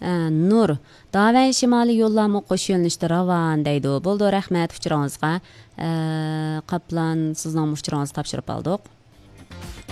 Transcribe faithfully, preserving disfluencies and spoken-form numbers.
Nur, Davan Shimoliy yo'llanma qo'sh yo'nalishda ravon deydi. Bo'ldi, rahmat uchuringizga. Qaplan sizning uchuringizni topshirib oldik.